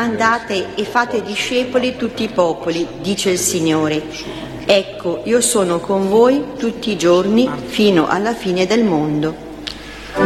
andate e fate discepoli tutti i popoli, dice il Signore. Ecco, io sono con voi tutti i giorni fino alla fine del mondo.